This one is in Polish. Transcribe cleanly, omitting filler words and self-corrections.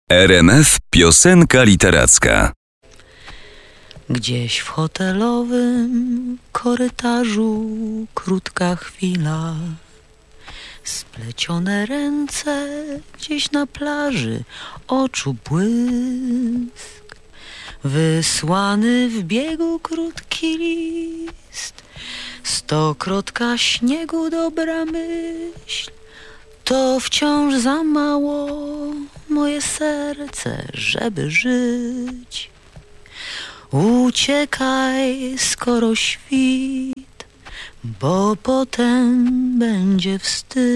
RMF Piosenka Literacka. Gdzieś w hotelowym korytarzu krótka chwila, splecione ręce gdzieś na plaży, oczu błysk, wysłany w biegu krótki list, stokrotka śniegu dobra myśl, to wciąż za mało moje serce, żeby żyć. Uciekaj, skoro świt, bo potem będzie wstyd.